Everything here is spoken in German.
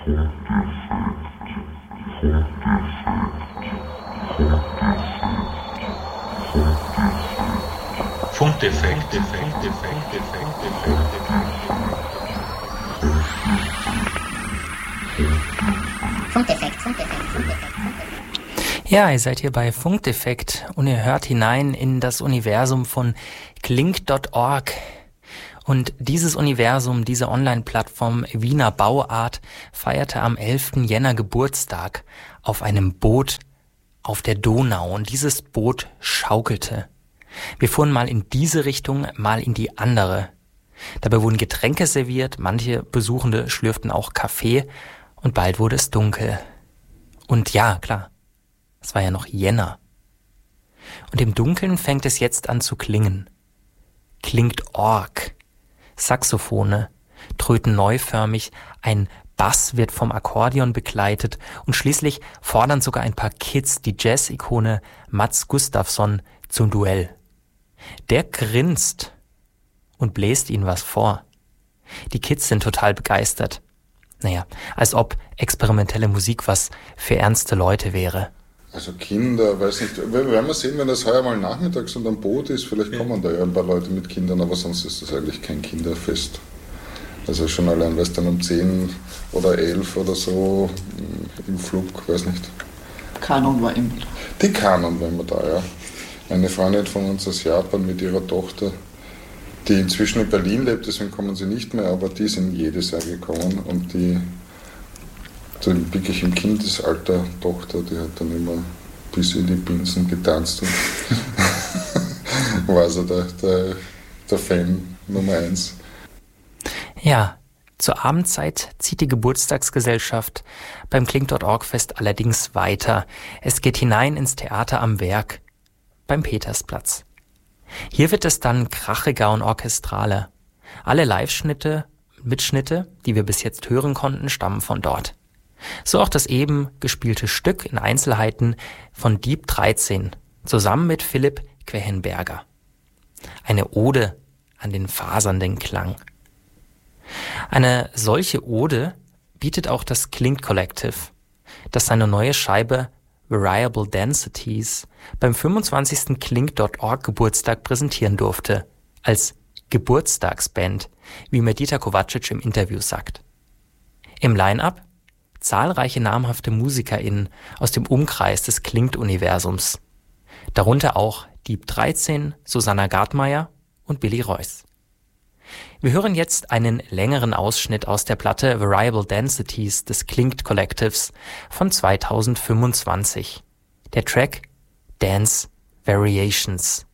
Funkdefekt. Ja, ihr seid hier bei Funkdefekt und ihr hört hinein in das Universum von Klink.org. Und dieses Universum, diese Online-Plattform Wiener Bauart, feierte am 11. Jänner Geburtstag auf einem Boot auf der Donau. Und dieses Boot schaukelte. Wir fuhren mal in diese Richtung, mal in die andere. Dabei wurden Getränke serviert, manche Besuchende schlürften auch Kaffee und bald wurde es dunkel. Und ja, klar, es war ja noch Jänner. Und im Dunkeln fängt es jetzt an zu klingen. Klingt.org. Saxophone tröten neuförmig, ein Bass wird vom Akkordeon begleitet und schließlich fordern sogar ein paar Kids die Jazz-Ikone Mats Gustafsson zum Duell. Der grinst und bläst ihnen was vor. Die Kids sind total begeistert. Naja, als ob experimentelle Musik was für ernste Leute wäre. Also Kinder, weiß nicht, wir werden mal sehen, wenn das heuer mal nachmittags und ein Boot ist, vielleicht kommen da ja ein paar Leute mit Kindern, aber sonst ist das eigentlich kein Kinderfest. Also schon allein, weil es dann um 10 oder 11 oder so im Flug, weiß nicht. Kanon war immer. Die Kanon war immer da, ja. Eine Freundin von uns aus Japan mit ihrer Tochter, die inzwischen in Berlin lebt, deswegen kommen sie nicht mehr, aber die sind jedes Jahr gekommen und die wirklich im Kindesalter Tochter, die hat dann immer bis in die Binsen getanzt und war also der Fan Nummer 1. Ja, zur Abendzeit zieht die Geburtstagsgesellschaft beim Klingt.org-Fest allerdings weiter. Es geht hinein ins Theater am Werk, beim Petersplatz. Hier wird es dann krachiger und orchestraler. Alle Mitschnitte, die wir bis jetzt hören konnten, stammen von dort. So auch das eben gespielte Stück in Einzelheiten von Dieb 13, zusammen mit Philipp Quechenberger. Eine Ode an den fasernden Klang. Eine solche Ode bietet auch das Klingt Collective, das seine neue Scheibe Variable Densities beim 25. Klingt.org Geburtstag präsentieren durfte, als Geburtstagsband, wie mir Dieter Kovacic im Interview sagt. Im Line-Up zahlreiche namhafte MusikerInnen aus dem Umkreis des Klingt-Universums. Darunter auch Dieb 13, Susanna Gartmeier und Billy Reuss. Wir hören jetzt einen längeren Ausschnitt aus der Platte Variable Densities des Klingt Collectives von 2025. Der Track Dance Variations.